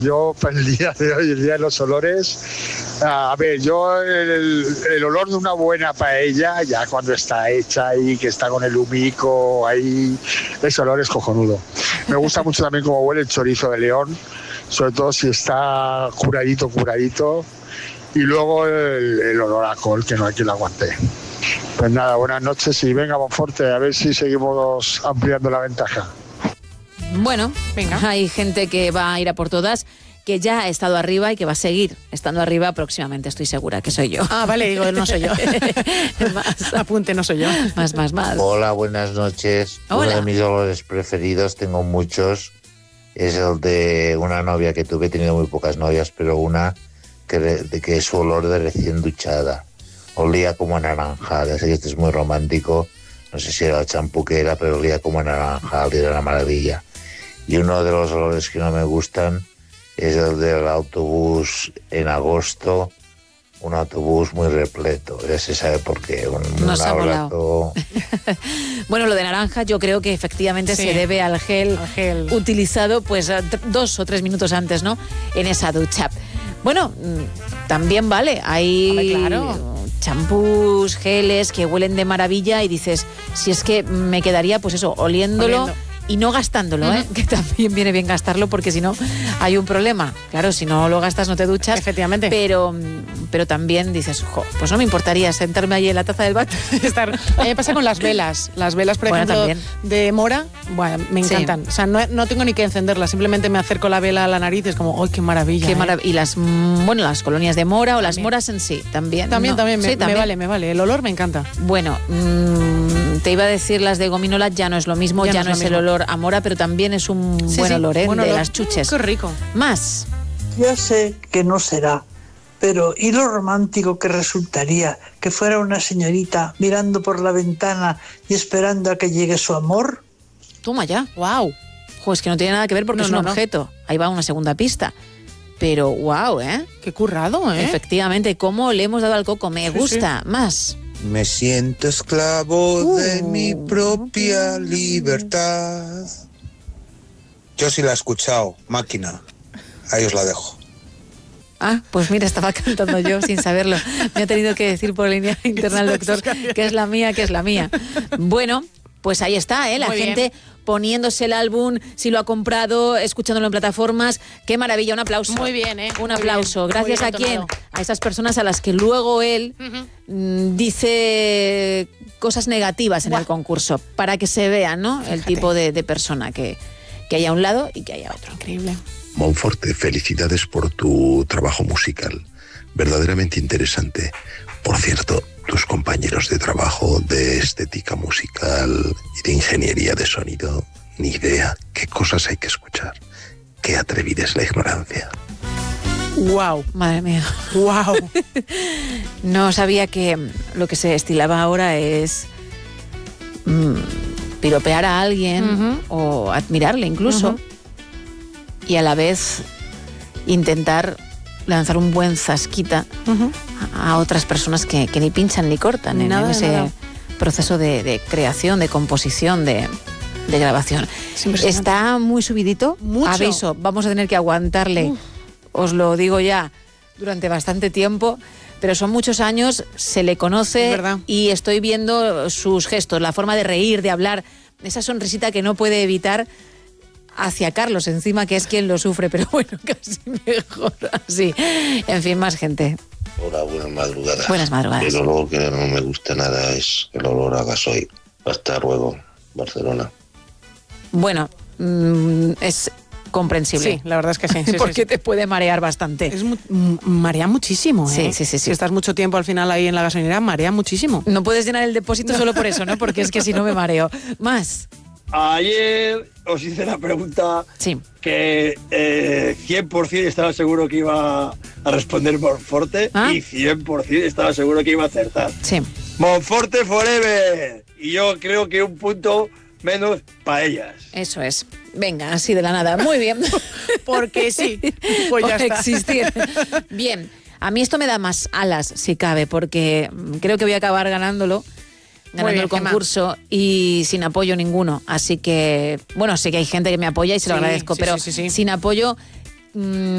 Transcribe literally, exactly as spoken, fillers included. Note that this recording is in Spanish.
Yo, para el día de hoy, el día de los olores, a ver, yo el, el olor de una buena paella, ya cuando está hecha ahí, que está con el humico ahí, ese olor es cojonudo. Me gusta mucho también cómo huele el chorizo de León, sobre todo si está curadito, curadito, y luego el, el olor a col, que no hay quien lo aguante. Pues nada, buenas noches y venga, Monforte, a ver si seguimos ampliando la ventaja. Bueno, venga. Hay gente que va a ir a por todas, que ya ha estado arriba y que va a seguir estando arriba próximamente, estoy segura que soy yo. Ah, vale, digo, no soy yo. Más, apunte, no soy yo. Más, más, más. Hola, buenas noches. Hola. Uno de mis olores preferidos, tengo muchos, es el de una novia que tuve. He tenido muy pocas novias, pero una que, de, que es su olor de recién duchada. Olía como a naranjal, así que esto es muy romántico. No sé si era el champú que era, pero olía como a naranjal y era una maravilla. Y uno de los olores que no me gustan es el del autobús en agosto, un autobús muy repleto. Ya se sabe por qué. Un, Nos un ha volado. abrazo. Bueno, lo de naranja yo creo que efectivamente Sí. se debe al gel, Al gel. utilizado pues a tr- dos o tres minutos antes, ¿no? En esa ducha. Bueno, mm, también vale, hay Hombre, claro. champús, geles que huelen de maravilla y dices, si es que me quedaría pues eso, oliéndolo. Oliendo. Y no gastándolo, Ujú. ¿eh? Que también viene bien gastarlo porque si no hay un problema. Claro, si no lo gastas no te duchas. Efectivamente. Pero, pero también dices, jo, pues no me importaría sentarme ahí en la taza del váter. Estar. A mí me pasa con las velas. Las velas, por Bueno, ejemplo, también. de mora, bueno, me Sí. encantan. O sea, no, no tengo ni que encenderlas, simplemente me acerco la vela a la nariz y es como, ¡ay, qué maravilla! Qué ¿eh? marav- y las, mm, bueno, las colonias de mora o las También. moras en sí, también. También, ¿no? también, me, Sí, me también. vale, me vale. El olor me encanta. Bueno, mm, te iba a decir las de gominola, ya no es lo mismo, ya, Ya no no es es el lo mismo. olor a mora, pero también es un Sí, buen sí, olor, ¿eh? buen De olor. las chuches. Mm, qué rico. Más. Ya sé que no será, pero ¿y lo romántico que resultaría que fuera una señorita mirando por la ventana y esperando a que llegue su amor? Toma ya. ¡Wow! Jo, es que no tiene nada que ver porque No, es un no, no. objeto. Ahí va una segunda pista. Pero wow, ¿eh? ¡Qué currado, eh! Efectivamente, cómo le hemos dado al coco. Me Sí, gusta. Más. Me siento esclavo de mi propia libertad. Yo sí la he escuchado, Máquina. Ahí os la dejo. Ah, pues mira, estaba cantando yo sin saberlo. Me ha tenido que decir por línea interna el doctor que es la mía, que es la mía. Bueno, pues ahí está, ¿eh? La Muy bien. gente poniéndose el álbum, si lo ha comprado, escuchándolo en plataformas. ¡Qué maravilla! Un aplauso. Muy bien, ¿eh? Un Muy aplauso. bien. Muy Gracias bien a quién? entonado. A esas personas a las que luego él Ujú. mm, dice cosas negativas en Buah. el concurso para que se vea, ¿no? El Fíjate. tipo de, de persona que, que hay a un lado y que hay a otro. Increíble. Monforte, felicidades por tu trabajo musical, verdaderamente interesante. Por cierto, tus compañeros de trabajo de estética musical y de ingeniería de sonido, ni idea qué cosas hay que escuchar. Qué atrevida es la ignorancia. ¡Wow! Madre mía. ¡Wow! No sabía que lo que se estilaba ahora es mm, piropear a alguien Ujú. o admirarle incluso Ujú. y a la vez intentar lanzar un buen zasquita Ujú. a, a otras personas que, que ni pinchan ni cortan en, Nada en de ese nada. proceso de, de creación, de composición, de, de grabación. Es impresionante. Está muy subidito. Mucho. Aviso, vamos a tener que aguantarle, Uf. os lo digo ya, durante bastante tiempo. Pero son muchos años, se le conoce Es verdad. y estoy viendo sus gestos, la forma de reír, de hablar, esa sonrisita que no puede evitar hacia Carlos encima, que es quien lo sufre, pero bueno, casi mejor así. En fin, más gente. Hola, buenas madrugadas. Buenas madrugadas. El olor que no me gusta nada es el olor a gasoil. Hasta luego, Barcelona. Bueno, mm, es comprensible. Sí, la verdad es que sí. sí, sí, porque sí. te puede marear bastante. Es mu- m- marea muchísimo, ¿eh? Sí, sí, sí, sí. Si estás mucho tiempo al final ahí en la gasolinera, marea muchísimo. No puedes llenar el depósito solo por eso, ¿no? Porque es que si no me mareo. Más. Ayer os hice la pregunta Sí. que eh, cien por ciento estaba seguro que iba a responder Monforte ¿Ah? y cien por ciento estaba seguro que iba a acertar. Sí. Monforte forever. Y yo creo que un punto menos para ellas. Eso es. Venga, así de la nada. Muy bien. Porque sí. Pues ya Por está. existir. Bien. A mí esto me da más alas, si cabe, porque mm, creo que voy a acabar ganándolo, ganando bien, el Gemma. concurso y sin apoyo ninguno. Así que, bueno, sé que hay gente que me apoya y se lo Sí, agradezco, sí, pero sí, sí, sí. sin apoyo... mm,